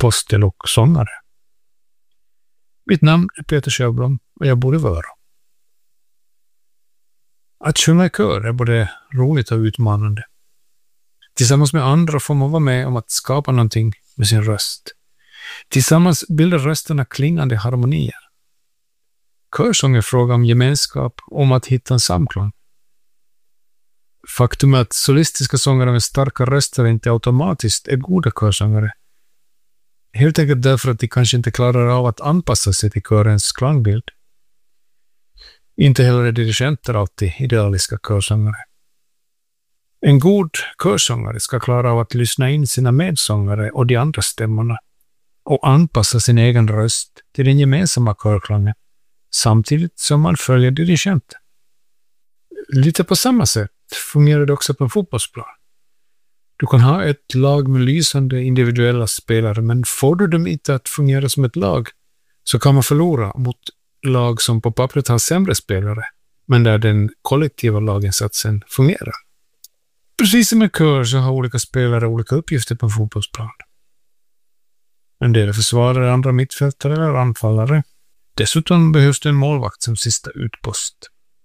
apostel och sångare. Mitt namn är Peter Sjöblom och jag bor i Vörå. Att sjunga i kör är både roligt och utmanande. Tillsammans med andra får man vara med om att skapa någonting med sin röst. Tillsammans bildar rösterna klingande harmonier. Körsång är fråga om gemenskap, om att hitta en samklang. Faktum är att solistiska sångare med starka röster inte automatiskt är goda körsångare. Helt enkelt därför att de kanske inte klarar av att anpassa sig till körens klangbild. Inte heller är dirigenter alltid idealiska körsångare. En god körsångare ska klara av att lyssna in sina medsångare och de andra stämmorna och anpassa sin egen röst till den gemensamma körklangen samtidigt som man följer dirigenten. Lite på samma sätt fungerar det också på en fotbollsplan. Du kan ha ett lag med lysande individuella spelare, men får du dem inte att fungera som ett lag så kan man förlora mot lag som på pappret har sämre spelare, men där den kollektiva laginsatsen fungerar. Precis som med kör så har olika spelare olika uppgifter på en fotbollsplan. En del är försvarare, andra mittfältare eller anfallare. Dessutom behövs det en målvakt som sista utpost.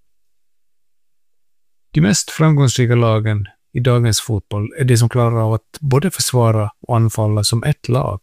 De mest framgångsrika lagen i dagens fotboll är de som klarar av att både försvara och anfalla som ett lag.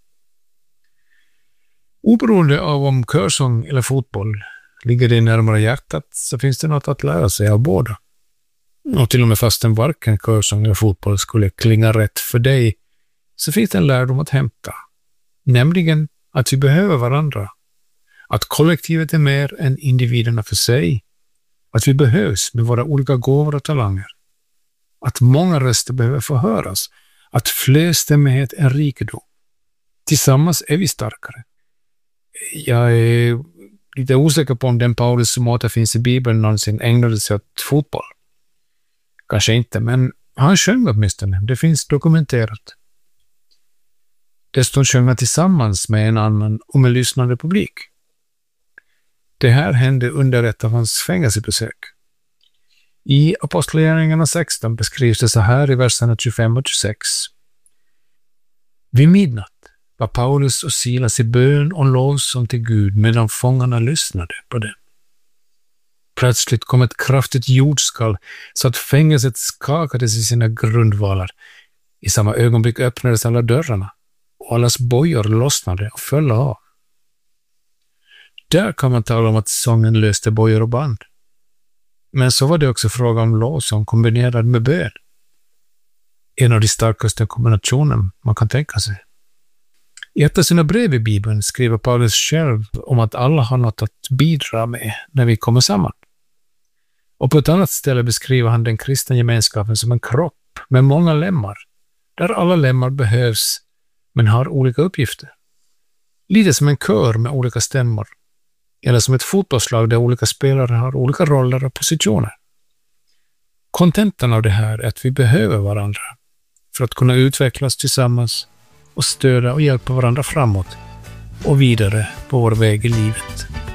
Oberoende av om körsång eller fotboll ligger det närmare hjärtat så finns det något att lära sig av båda. Och till och med fastän varken körsång eller fotboll skulle klinga rätt för dig så finns det en lärdom att hämta. Nämligen att vi behöver varandra. Att kollektivet är mer än individerna för sig. Att vi behövs med våra olika gåvor och talanger. Att många röster behöver förhöras. Att flerstämmighet är rikedom. Tillsammans är vi starkare. Jag är lite osäker på om den Paulus som återfinns i Bibeln någonsin ägnade sig åt fotboll. Kanske inte, men han sjöng åtminstone. Det finns dokumenterat. Dessutom sjöng han tillsammans med en annan och med lyssnande publik. Det här hände under ett av hans fängelsebesök. I Apostlagärningarna 16 beskrivs det så här i verserna 25 och 26. Vid midnatt var Paulus och Silas i bön och lovsång till Gud medan fångarna lyssnade på det. Plötsligt kom ett kraftigt jordskalv så att fängelset skakades i sina grundvalar. I samma ögonblick öppnades alla dörrarna och allas bojor lossnade och föll av. Där kan man tala om att sången löste bojor och band. Men så var det också fråga om lovsång kombinerad med bön. En av de starkaste kombinationerna man kan tänka sig. I ett av sina brev i Bibeln skriver Paulus själv om att alla har något att bidra med när vi kommer samman. Och på ett annat ställe beskriver han den kristna gemenskapen som en kropp med många lemmar, där alla lemmar behövs men har olika uppgifter. Lite som en kör med olika stämmor, eller som ett fotbollslag där olika spelare har olika roller och positioner. Kontentan av det här är att vi behöver varandra för att kunna utvecklas tillsammans och stödja och hjälpa varandra framåt och vidare på vår väg i livet.